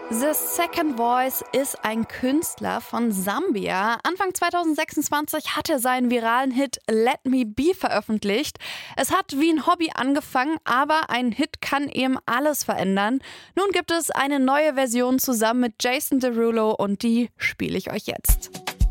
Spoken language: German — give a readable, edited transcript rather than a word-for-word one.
The Second Voice ist ein Künstler von Sambia. Anfang 2026 hat er seinen viralen Hit Let Me Be veröffentlicht. Es hat wie ein Hobby angefangen, aber ein Hit kann eben alles verändern. Nun gibt es eine neue Version zusammen mit Jason Derulo und die spiele ich euch jetzt.